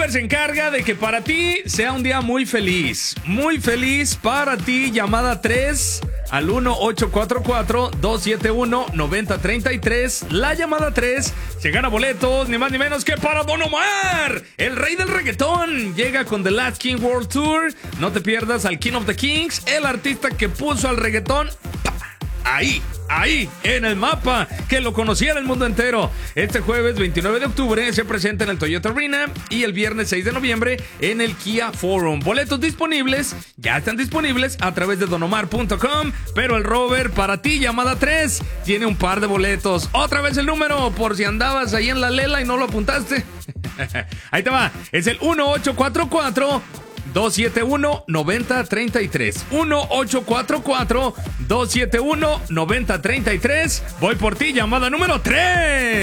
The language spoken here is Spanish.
Robert se encarga de que para ti sea un día muy feliz. Muy feliz para ti. Llamada 3 al 1-844-271-9033. La llamada 3 se gana boletos, ni más ni menos que para Don Omar, el rey del reggaetón. Llega con The Last King World Tour. No te pierdas al King of the Kings, el artista que puso al reggaetón ahí, en el mapa, que lo conociera el mundo entero. Este jueves 29 de octubre se presenta en el Toyota Arena y el viernes 6 de noviembre en el Kia Forum. Boletos disponibles, ya están disponibles a través de donomar.com, pero el Robert, para ti, llamada 3, tiene un par de boletos. Otra vez el número, por si andabas ahí en la lela y no lo apuntaste. Ahí te va, es el 1-844-271-9033. 1-844-271-9033. Voy por ti, llamada número 3.